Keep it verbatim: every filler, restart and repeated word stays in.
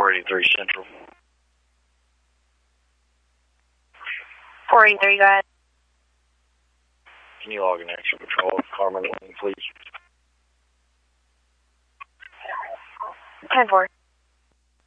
four eighty-three Central. four eighty-three, go ahead. Can you log an extra patrol, Carmen, please? ten four.